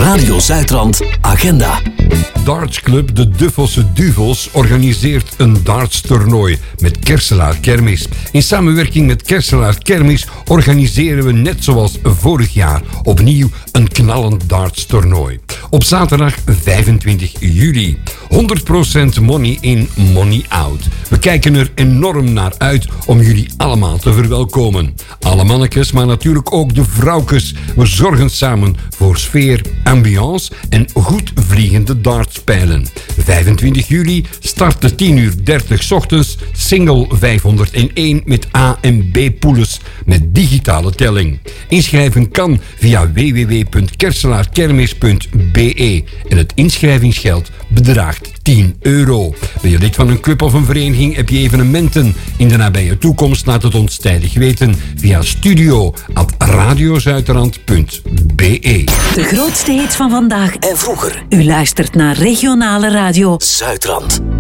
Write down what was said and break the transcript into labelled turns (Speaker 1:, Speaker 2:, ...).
Speaker 1: Radio Zuidrand Agenda.
Speaker 2: Dartsclub De Duffelse Duvels organiseert een dartstoernooi met Kerselaar Kermis. In samenwerking met Kerselaar Kermis organiseren we net zoals vorig jaar opnieuw een knallend dartstoernooi. Op zaterdag 25 juli. 100% money in, money out. We kijken er enorm naar uit om jullie allemaal te verwelkomen. Alle mannetjes, maar natuurlijk ook de vrouwkes. We zorgen samen voor sfeer, ambiance en goed vliegende dartspijlen. 25 juli start de 10:30 's ochtends single 501 met A en B poules met digitale telling. Inschrijven kan via www.kerselaarkermis.be en het inschrijvingsgeld bedraagt €10. Ben je lid van een club of een vereniging? Heb je evenementen in de nabije toekomst? Laat het ons tijdig weten via studio@radiozuiderland.be.
Speaker 3: De grootste hits van vandaag
Speaker 1: En vroeger.
Speaker 3: U luistert naar regionale radio
Speaker 1: Zuidrand.